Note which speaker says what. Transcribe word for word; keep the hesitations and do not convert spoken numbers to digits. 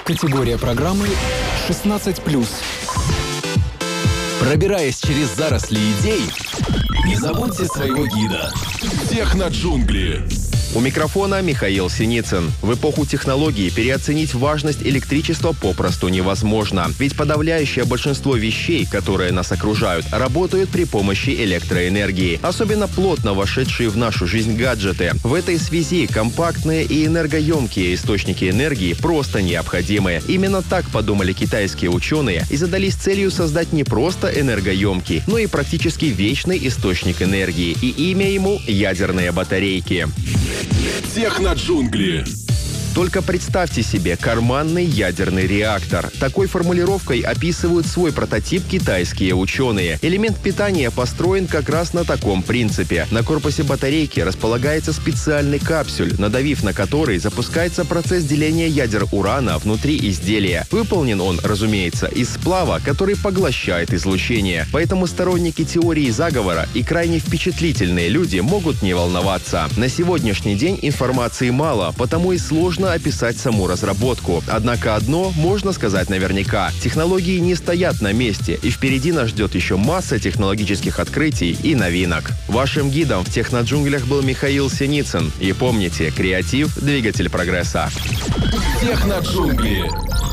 Speaker 1: Категория программы шестнадцать плюс. Пробираясь через заросли идей, не забудьте своего гида.
Speaker 2: Техноджунгли.
Speaker 3: У микрофона Михаил Синицын. В эпоху технологий переоценить важность электричества попросту невозможно. Ведь подавляющее большинство вещей, которые нас окружают, работают при помощи электроэнергии. Особенно плотно вошедшие в нашу жизнь гаджеты. В этой связи компактные и энергоемкие источники энергии просто необходимы. Именно так подумали китайские ученые и задались целью создать не просто энергоемкий, но и практически вечный источник энергии. И имя ему — ядерные батарейки.
Speaker 2: Техноджунгли.
Speaker 3: Только представьте себе карманный ядерный реактор. Такой формулировкой описывают свой прототип китайские ученые. Элемент питания построен как раз на таком принципе. На корпусе батарейки располагается специальный капсюль, надавив на который запускается процесс деления ядер урана внутри изделия. Выполнен он, разумеется, из сплава, который поглощает излучение. Поэтому сторонники теории заговора и крайне впечатлительные люди могут не волноваться. На сегодняшний день информации мало, потому и сложно описать саму разработку. Однако одно можно сказать наверняка. Технологии не стоят на месте, и впереди нас ждет еще масса технологических открытий и новинок. Вашим гидом в техноджунглях был Михаил Синицын. И помните, креатив — двигатель прогресса.
Speaker 2: Техноджунгли.